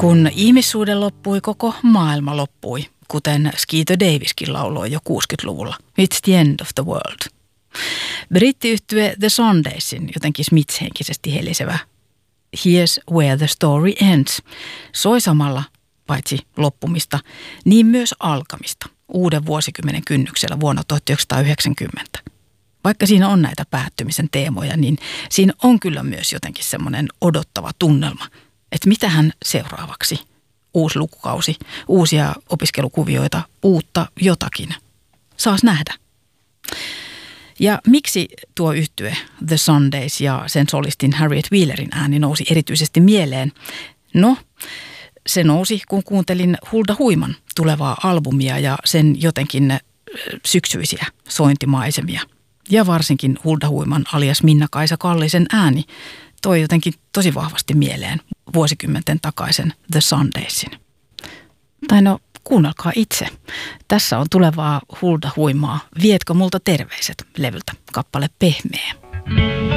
Kun ihmissuhde loppui, koko maailma loppui, kuten Skeeter Daviskin lauloi jo 60-luvulla. It's the end of the world. Brittiyhtye The Sundaysin jotenkin Smiths-henkisesti helisevä Here's where the story ends soi samalla paitsi loppumista, niin myös alkamista uuden vuosikymmenen kynnyksellä vuonna 1990. Vaikka siinä on näitä päättymisen teemoja, niin siinä on kyllä myös jotenkin semmoinen odottava tunnelma, että mitähän seuraavaksi? Uusi lukukausi, uusia opiskelukuvioita, uutta jotakin. Saas nähdä. Ja miksi tuo yhtye The Sundays ja sen solistin Harriet Wheelerin ääni nousi erityisesti mieleen? No, se nousi, kun kuuntelin Hulda Huiman tulevaa albumia ja sen jotenkin syksyisiä sointimaisemia. Ja varsinkin Hulda Huiman alias Minna-Kaisa Kallisen ääni toi jotenkin tosi vahvasti mieleen vuosikymmenten takaisen The Sundaysin. Tai no, kuunnelkaa itse. Tässä on tulevaa Hulda Huimaa. Vietkö multa terveiset -levyltä kappale Pehmeä.